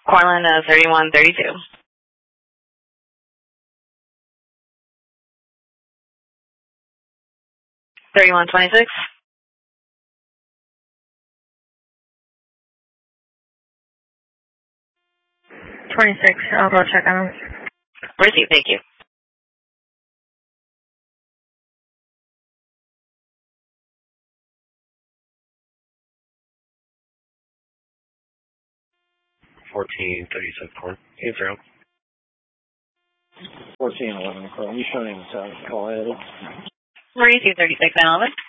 Cortland 3132. 3126. I'll go check on them. Receive, thank you. Corn. 80. 1411, Cortland. You showing call ahead? Receive 36 911.